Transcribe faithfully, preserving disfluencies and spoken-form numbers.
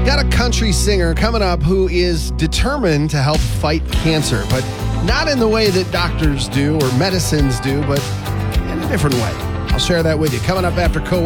Got a country singer coming up who is determined to help fight cancer, but not in the way that doctors do or medicines do, but in a different way. I'll share that with you coming up after Co